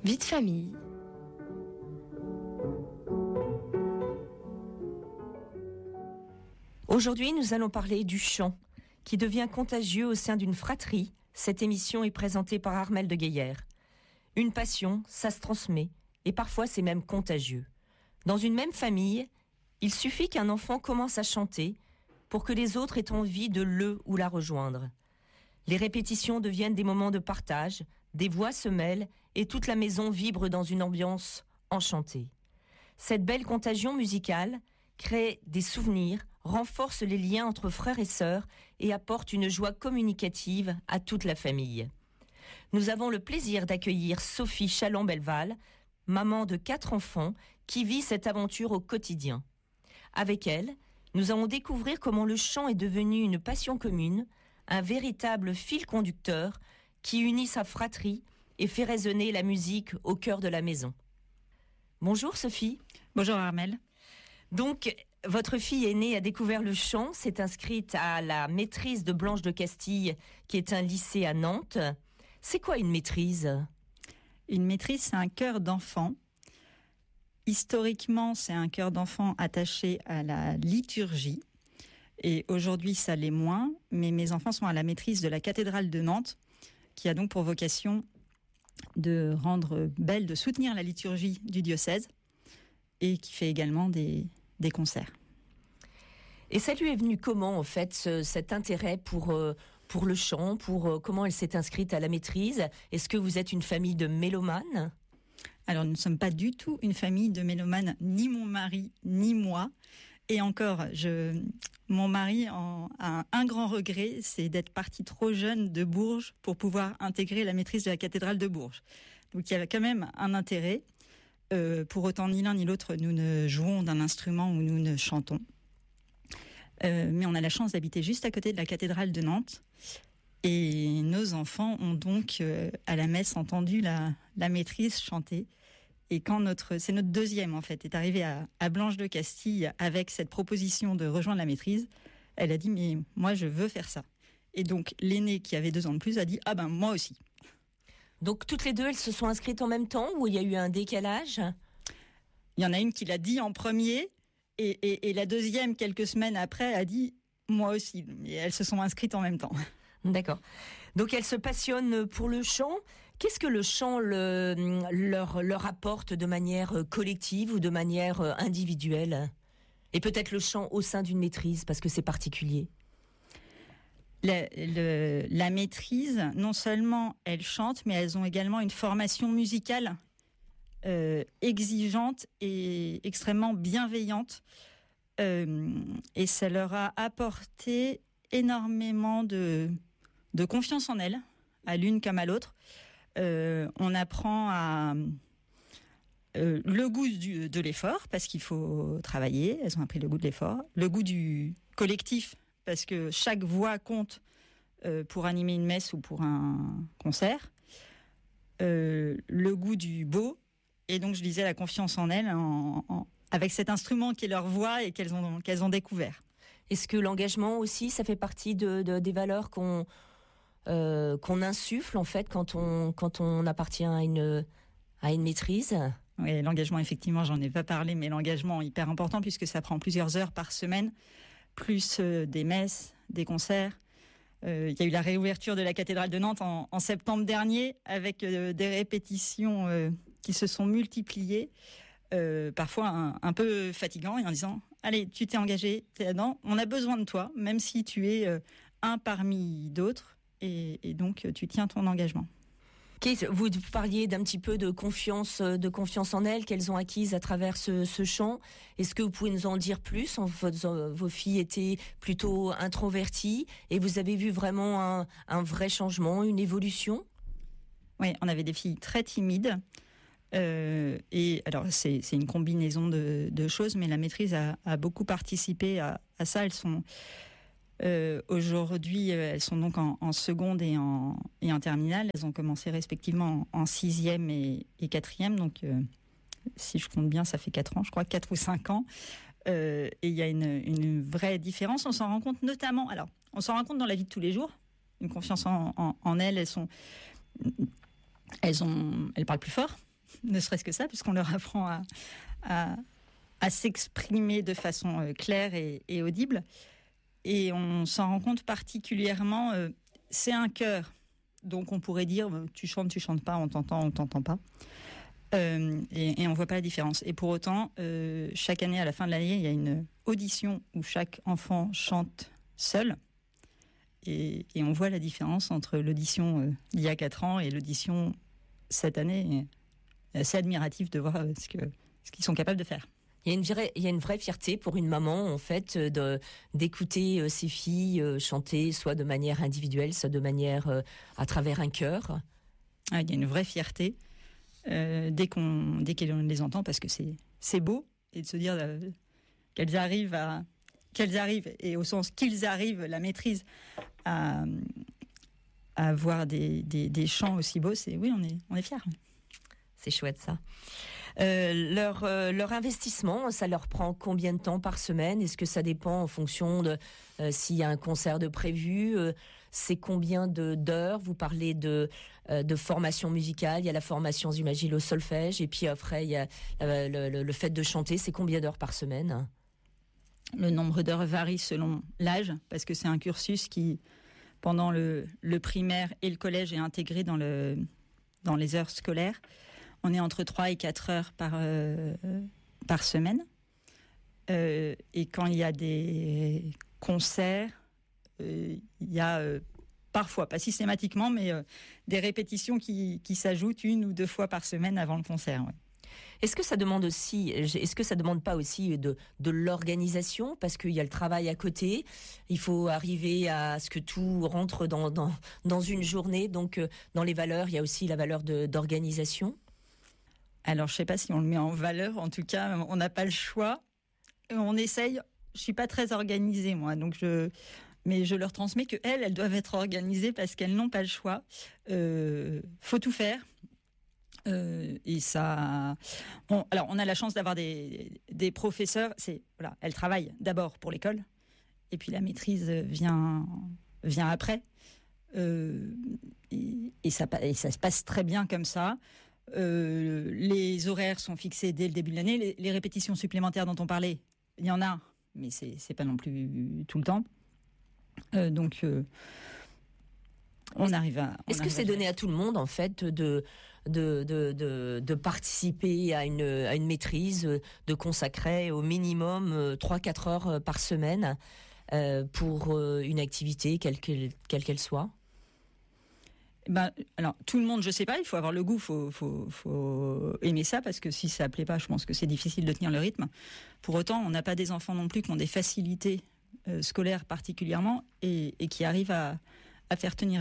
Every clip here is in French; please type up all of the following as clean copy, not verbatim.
Vie de famille. Aujourd'hui, nous allons parler du chant, qui devient contagieux au sein d'une fratrie. Cette émission est présentée par Armelle de Gaillère. Une passion, ça se transmet, et parfois c'est même contagieux. Dans une même famille, il suffit qu'un enfant commence à chanter pour que les autres aient envie de le ou la rejoindre. Les répétitions deviennent des moments de partage, des voix se mêlent et toute la maison vibre dans une ambiance enchantée. Cette belle contagion musicale crée des souvenirs, renforce les liens entre frères et sœurs et apporte une joie communicative à toute la famille. Nous avons le plaisir d'accueillir Sophie Chalon-Belval, maman de 4 enfants, qui vit cette aventure au quotidien. Avec elle, nous allons découvrir comment le chant est devenu une passion commune, un véritable fil conducteur qui unit sa fratrie et fait résonner la musique au cœur de la maison. Bonjour Sophie. Bonjour Armelle. Donc, votre fille aînée a découvert le chant, s'est inscrite à la maîtrise de Blanche de Castille, qui est un lycée à Nantes. C'est quoi une maîtrise ? Une maîtrise, c'est un chœur d'enfant. Historiquement, c'est un chœur d'enfant attaché à la liturgie. Et aujourd'hui, ça l'est moins. Mais mes enfants sont à la maîtrise de la cathédrale de Nantes, qui a donc pour vocation de rendre belle, de soutenir la liturgie du diocèse, et qui fait également des concerts. Et ça lui est venu comment, en fait, cet intérêt pour le chant, comment elle s'est inscrite à la maîtrise ? Est-ce que vous êtes une famille de mélomanes ? Alors, nous ne sommes pas du tout une famille de mélomanes, ni mon mari, ni moi. Et encore, mon mari a un grand regret, c'est d'être parti trop jeune de Bourges pour pouvoir intégrer la maîtrise de la cathédrale de Bourges. Donc, il y avait quand même un intérêt. Pour autant, ni l'un ni l'autre, nous ne jouons d'un instrument ou nous ne chantons. Mais on a la chance d'habiter juste à côté de la cathédrale de Nantes. Et nos enfants ont donc, à la messe, entendu la maîtrise chanter. Et quand c'est notre deuxième, en fait, est arrivée à Blanche de Castille avec cette proposition de rejoindre la maîtrise, elle a dit « mais moi, je veux faire ça ». Et donc, l'aînée, qui avait 2 ans de plus, a dit « ah ben, moi aussi ». Donc, toutes les deux, elles se sont inscrites en même temps ou il y a eu un décalage ? Il y en a une qui l'a dit en premier et la deuxième, quelques semaines après, a dit « moi aussi ». Et elles se sont inscrites en même temps. D'accord. Donc, elles se passionnent pour le chant. Qu'est-ce que le chant leur apporte de manière collective ou de manière individuelle ? Et peut-être le chant au sein d'une maîtrise, parce que c'est particulier. La maîtrise, non seulement elles chantent, mais elles ont également une formation musicale exigeante et extrêmement bienveillante. Et ça leur a apporté énormément de confiance en elles, à l'une comme à l'autre. On apprend le goût de l'effort, parce qu'il faut travailler. Elles ont appris le goût de l'effort. Le goût du collectif, parce que chaque voix compte pour animer une messe ou pour un concert. Le goût du beau, et donc je disais la confiance en elles, avec cet instrument qui est leur voix et qu'elles ont découvert. Est-ce que l'engagement aussi, ça fait partie des valeurs qu'on insuffle en fait quand on appartient à une maîtrise ? Oui, l'engagement, effectivement, j'en ai pas parlé, mais l'engagement est hyper important puisque ça prend plusieurs heures par semaine, plus des messes, des concerts. Il y a eu la réouverture de la cathédrale de Nantes en septembre dernier avec des répétitions qui se sont multipliées, parfois un peu fatigant, et en disant « Allez, tu t'es engagé, t'es là-dedans, on a besoin de toi, même si tu es un parmi d'autres, et donc tu tiens ton engagement. » Vous parliez d'un petit peu de confiance en elles qu'elles ont acquise à travers ce chant. Est-ce que vous pouvez nous en dire plus ? Vos filles étaient plutôt introverties et vous avez vu vraiment un vrai changement, une évolution ? Oui, on avait des filles très timides. Et alors, c'est une combinaison de choses, mais la maîtrise a beaucoup participé à ça. Elles sont... aujourd'hui, elles sont donc en seconde et en terminale. Elles ont commencé respectivement en 6e et 4e. Donc, si je compte bien, ça fait 4 ans, je crois, 4 ou 5 ans. Et il y a une vraie différence. On s'en rend compte notamment... Alors, on s'en rend compte dans la vie de tous les jours. Une confiance en elles. Elles parlent plus fort. ne serait-ce que ça, puisqu'on leur apprend à s'exprimer de façon claire et audible. Et on s'en rend compte particulièrement, c'est un chœur. Donc on pourrait dire, tu chantes pas, on t'entend pas. Et on ne voit pas la différence. Et pour autant, chaque année, à la fin de l'année, il y a une audition où chaque enfant chante seul. Et on voit la différence entre l'audition d'il y a 4 ans et l'audition cette année. C'est assez admiratif de voir ce qu'ils sont capables de faire. Il y a une vraie fierté pour une maman, en fait, d'écouter ses filles chanter, soit de manière individuelle, soit de manière à travers un chœur. Ah, il y a une vraie fierté dès qu'on les entend, parce que c'est beau, et de se dire qu'elles arrivent, et au sens qu'ils arrivent, la maîtrise, à avoir des chants aussi beaux, oui, on est fiers. C'est chouette, ça. Leur investissement, ça leur prend combien de temps par semaine? Est-ce que ça dépend en fonction de s'il y a un concert de prévu? C'est combien d'heures? Vous parlez de formation musicale, il y a la formation, j'imagine, au solfège, et puis après, il y a le fait de chanter. C'est combien d'heures par semaine? Le nombre d'heures varie selon l'âge, parce que c'est un cursus qui, pendant le primaire et le collège, est intégré dans les heures scolaires. On est entre 3 et 4 heures par semaine. Et quand il y a des concerts, il y a parfois, pas systématiquement, mais des répétitions qui s'ajoutent 1 ou 2 fois par semaine avant le concert. Ouais. Est-ce que ça demande pas aussi de l'organisation, parce qu'il y a le travail à côté, il faut arriver à ce que tout rentre dans une journée, donc dans les valeurs, il y a aussi la valeur d'organisation? Alors, je ne sais pas si on le met en valeur. En tout cas, on n'a pas le choix. On essaye. Je ne suis pas très organisée, moi. Mais je leur transmets qu'elles doivent être organisées parce qu'elles n'ont pas le choix. Faut tout faire. Et ça... alors, on a la chance d'avoir des professeurs. Elles travaillent d'abord pour l'école. Et puis, la maîtrise vient après. Et ça se passe très bien comme ça. Les horaires sont fixés dès le début de l'année. Les répétitions supplémentaires dont on parlait, il y en a, mais c'est pas non plus tout le temps. Donc, on arrive à... Est-ce que c'est donné à tout le monde, en fait, de participer à une maîtrise, de consacrer au minimum 3-4 heures par semaine pour une activité, quelle qu'elle soit? Alors, tout le monde, je sais pas, il faut avoir le goût, faut aimer ça, parce que si ça plaît pas, je pense que c'est difficile de tenir le rythme. Pour autant, on n'a pas des enfants non plus qui ont des facilités scolaires particulièrement, et qui arrivent à faire tenir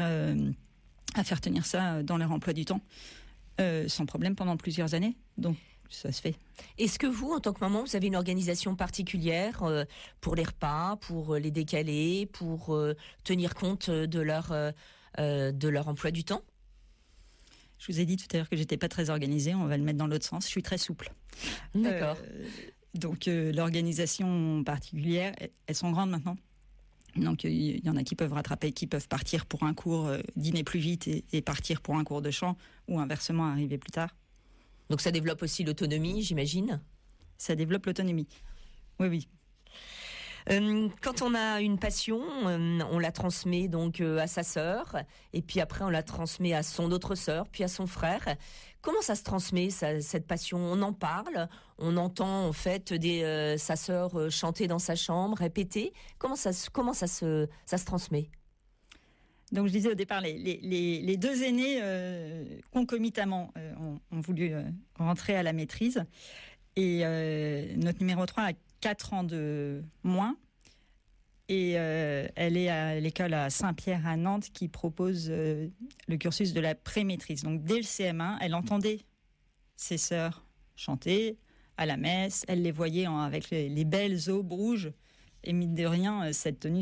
ça dans leur emploi du temps, sans problème pendant plusieurs années. Donc, ça se fait. Est-ce que vous, en tant que maman, vous avez une organisation particulière pour les repas, pour les décaler, pour tenir compte de leur emploi du temps? Je vous ai dit tout à l'heure que j'étais pas très organisée. On va le mettre dans l'autre sens. Je suis très souple. D'accord. Donc l'organisation particulière, elles sont grandes maintenant. Donc il y en a qui peuvent rattraper, qui peuvent partir pour un cours, dîner plus vite et partir pour un cours de chant, ou inversement arriver plus tard. Donc ça développe aussi l'autonomie, j'imagine? Ça développe l'autonomie. Oui. Quand on a une passion, on la transmet donc à sa sœur, et puis après on la transmet à son autre sœur, puis à son frère. Comment ça se transmet, cette passion? On en parle, on entend en fait sa sœur chanter dans sa chambre, répéter. Comment ça se transmet? Donc je disais au départ, les 2 aînés concomitamment ont voulu rentrer à la maîtrise, et notre numéro 3 a 4 ans de moins, et elle est à l'école à Saint-Pierre à Nantes qui propose le cursus de la pré-maîtrise. Donc dès le CM1, elle entendait ses sœurs chanter à la messe, elle les voyait avec les belles aubes rouges, et mine de rien, cette tenue,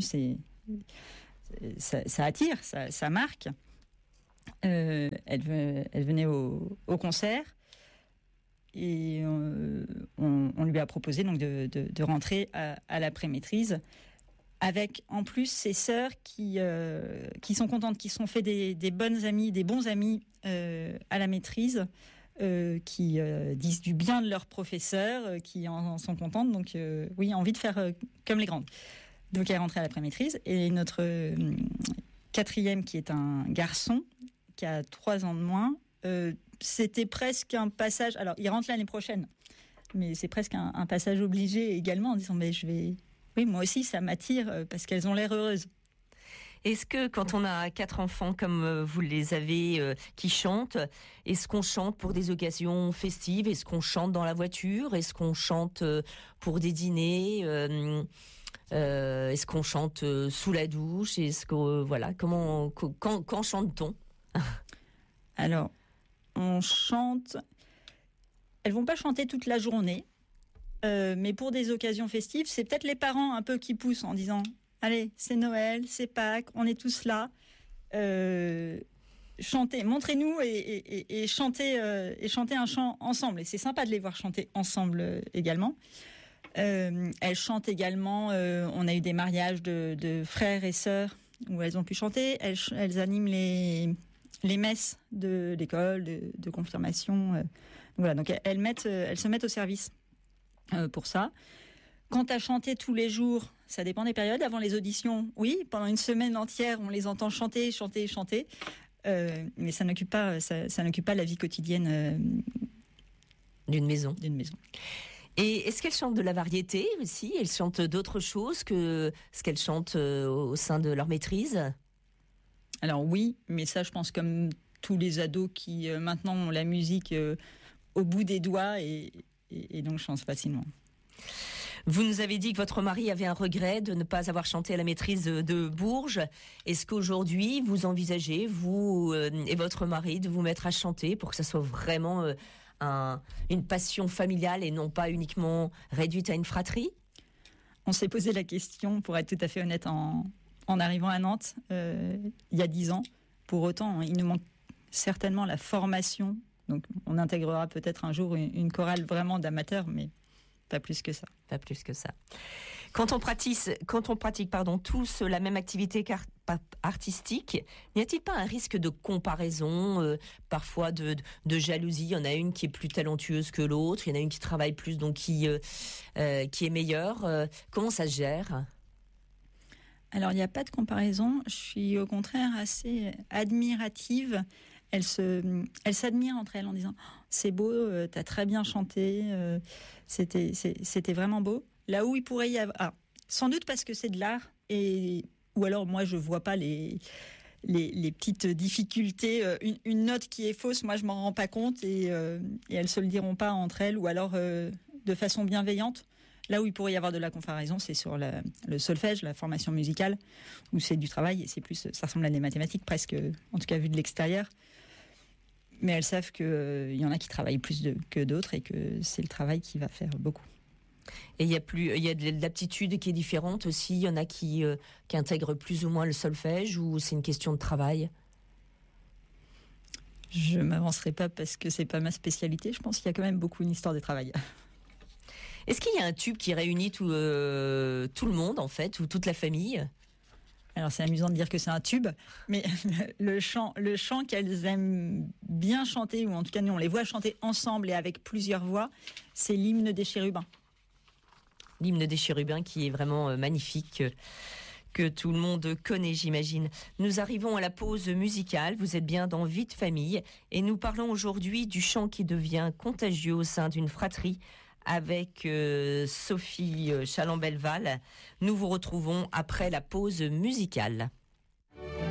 ça attire, ça marque. Elle venait au concert. Et on lui a proposé donc de rentrer à la pré-maîtrise, avec en plus ses sœurs qui sont contentes, qui se sont fait des bonnes amies, des bons amis à la maîtrise, qui disent du bien de leurs professeurs, qui en sont contentes. Donc oui, envie de faire comme les grandes. Donc elle est rentrée à la pré-maîtrise. Et notre quatrième, qui est un garçon, qui a 3 ans de moins, c'était presque un passage... Alors, il rentre l'année prochaine, mais c'est presque un passage obligé également, en disant, mais oui, moi aussi, ça m'attire, parce qu'elles ont l'air heureuses. Est-ce que quand on a 4 enfants comme vous les avez qui chantent, est-ce qu'on chante pour des occasions festives? Est-ce qu'on chante dans la voiture? Est-ce qu'on chante pour des dîners? Est-ce qu'on chante sous la douche? Est-ce que quand chante-t-on? Alors, on chante. Elles vont pas chanter toute la journée, mais pour des occasions festives, c'est peut-être les parents un peu qui poussent en disant: allez, c'est Noël, c'est Pâques, on est tous là. Chantez, montrez-nous et chantez un chant ensemble. Et c'est sympa de les voir chanter ensemble également. Elles chantent également. On a eu des mariages de frères et sœurs où elles ont pu chanter. Elles animent les messes de l'école, de confirmation. Voilà, donc elles se mettent au service pour ça. Quant à chanter tous les jours, ça dépend des périodes. Avant les auditions, oui, pendant une semaine entière, on les entend chanter. Mais ça n'occupe pas la vie quotidienne d'une maison. Et est-ce qu'elles chantent de la variété aussi? Elles chantent d'autres choses que ce qu'elles chantent au sein de leur maîtrise? Alors oui, mais ça, je pense, comme tous les ados qui maintenant ont la musique au bout des doigts et donc chantent facilement. Vous nous avez dit que votre mari avait un regret de ne pas avoir chanté à la maîtrise de Bourges. Est-ce qu'aujourd'hui, vous envisagez, vous et votre mari, de vous mettre à chanter pour que ça soit vraiment une passion familiale et non pas uniquement réduite à une fratrie? On s'est posé la question, pour être tout à fait honnête, en arrivant à Nantes, il y a 10 ans. Pour autant, il nous manque certainement la formation. Donc, on intégrera peut-être un jour une chorale vraiment d'amateurs, mais pas plus que ça. Pas plus que ça. Quand on pratique tous la même activité artistique, n'y a-t-il pas un risque de comparaison, parfois de jalousie? Il y en a une qui est plus talentueuse que l'autre, il y en a une qui travaille plus, donc qui est meilleure. Comment ça se gère? Alors, il n'y a pas de comparaison. Je suis au contraire assez admirative. Elles s'admirent entre elles en disant: c'est beau, t'as très bien chanté, c'était vraiment beau. Là où il pourrait y avoir, sans doute parce que c'est de l'art, ou alors moi je vois pas les petites difficultés. Une note qui est fausse, moi je m'en rends pas compte et elles se le diront pas entre elles, ou alors de façon bienveillante. Là où il pourrait y avoir de la comparaison, c'est sur le solfège, la formation musicale, où c'est du travail et ça ressemble à des mathématiques presque, en tout cas vu de l'extérieur. Mais elles savent qu'il y en a qui travaillent plus que d'autres et que c'est le travail qui va faire beaucoup. Et il y a de l'aptitude qui est différente aussi. Il y en a qui intègrent plus ou moins le solfège, ou c'est une question de travail? Je m'avancerai pas parce que c'est pas ma spécialité. Je pense qu'il y a quand même beaucoup une histoire de travail. Est-ce qu'il y a un tube qui réunit tout le monde en fait, ou toute la famille? Alors c'est amusant de dire que c'est un tube, mais le chant qu'elles aiment bien chanter, ou en tout cas nous on les voit chanter ensemble et avec plusieurs voix, c'est l'hymne des chérubins. L'hymne des chérubins qui est vraiment magnifique, que tout le monde connaît, j'imagine. Nous arrivons à la pause musicale, vous êtes bien dans Vie de famille, et nous parlons aujourd'hui du chant qui devient contagieux au sein d'une fratrie, avec Sophie Chalambelval. Nous vous retrouvons après la pause musicale.